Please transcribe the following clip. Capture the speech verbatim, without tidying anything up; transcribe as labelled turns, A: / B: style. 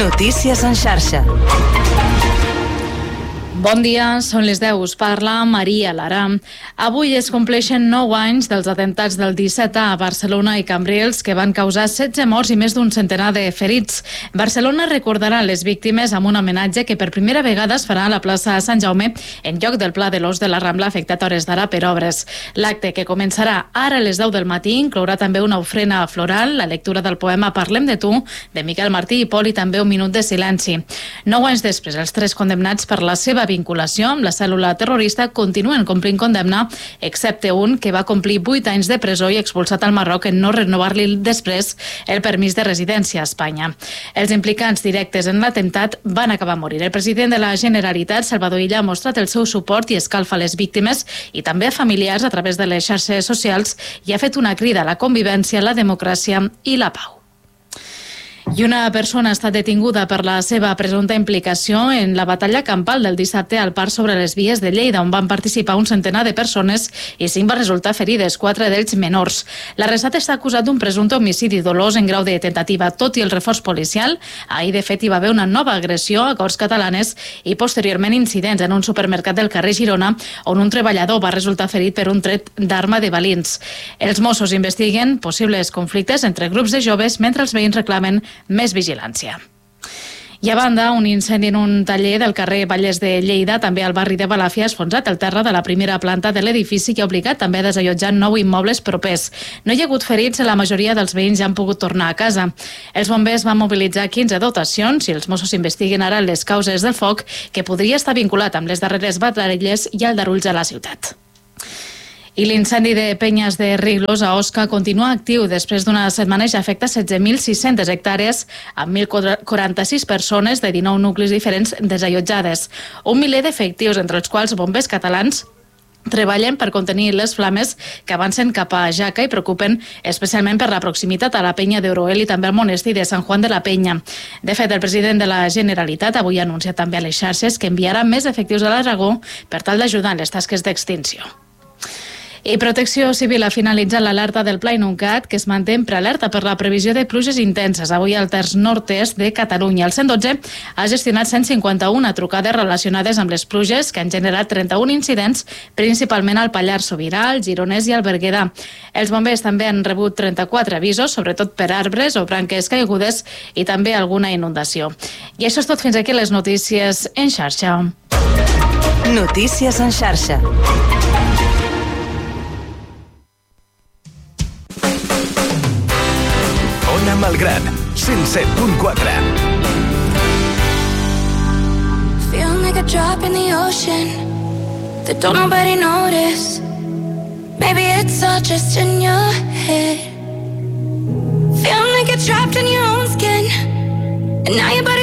A: Notícies en xarxa.
B: Bon dia, són les deu, us parla Maria Lara. Avui es compleixen nou anys dels atemptats del disset a Barcelona i Cambrils que van causar setze morts i més d'un centenar de ferits. Barcelona recordarà les víctimes amb un homenatge que per primera vegada es farà a la plaça Sant Jaume en lloc del Pla de l'Os de la Rambla afectat a hores d'ara per obres. L'acte, que començarà ara a les deu del matí, inclourà també una ofrena floral, la lectura del poema Parlem de tu, de Miquel Martí i Pol, i també un minut de silenci. Nou anys després, els tres condemnats per la seva vinculació amb la cèl·lula terrorista continuen complint condemna, excepte un que va complir vuit anys de presó i expulsat al Marroc en no renovar-li després el permís de residència a Espanya. Els implicats directes en l'atemptat van acabar a morir. El president de la Generalitat, Salvador Illa, ha mostrat el seu suport i escalfa a les víctimes i també a familiars a través de les xarxes socials i ha fet una crida a la convivència, la democràcia i la pau. I una persona ha estat detinguda per la seva presumpta implicació en la batalla campal del dissabte al parc sobre les vies de Lleida, on van participar un centenar de persones i cinc van resultar ferides, quatre d'ells menors. L'arrestat està acusat d'un presumpte homicidi dolós en grau de tentativa. Tot i el reforç policial, ahir de fet hi va haver una nova agressió a Corts Catalanes i posteriorment incidents en un supermercat del carrer Girona, on un treballador va resultar ferit per un tret d'arma de balins. Els Mossos investiguen possibles conflictes entre grups de joves mentre els veïns reclamen més vigilància. I a banda, un incendi en un taller del carrer Vallès de Lleida, també al barri de Balàfia, ha esfonsat el terra de la primera planta de l'edifici i ha obligat també a desallotjar nou immobles propers. No hi ha hagut ferits, la majoria dels veïns ja han pogut tornar a casa. Els bombers van mobilitzar quinze dotacions i els Mossos investiguen ara les causes del foc, que podria estar vinculat amb les darreres batalles i aldarulls a la ciutat. I l'incendi de Penyes de Riglos a Osca continua actiu després d'una setmana i ja afecta setze mil sis-centes hectàrees amb mil quaranta-sis persones de dinou nuclis diferents desallotjades. Un miler d'efectius, entre els quals bombers catalans, treballen per contenir les flames que avancen cap a Jaca i preocupen especialment per la proximitat a la Penya d'Euroel i també al monestir de Sant Juan de la Penya. De fet, el president de la Generalitat avui ha anunciat també a les xarxes que enviarà més efectius a l'Aragó per tal d'ajudar en les tasques d'extinció. I Protecció Civil ha finalitzat l'alerta del Pla Inuncat, que es manté en prealerta per la previsió de pluges intenses avui al terç nord-est de Catalunya. El cent dotze ha gestionat cent cinquanta-una trucades relacionades amb les pluges, que han generat trenta-un incidents, principalment al Pallars Sobirà, al Gironès i al Berguedà. Els bombers també han rebut trenta-quatre avisos, sobretot per arbres o branques caigudes i també alguna inundació. I això és tot, fins aquí les notícies en xarxa.
A: Notícies en xarxa.
C: Ona Malgrat, cent set punt quatre.
D: Feel like a drop in the ocean that don't nobody notice. Maybe it's all just in your head. Feel like you're trapped in your own skin and now you're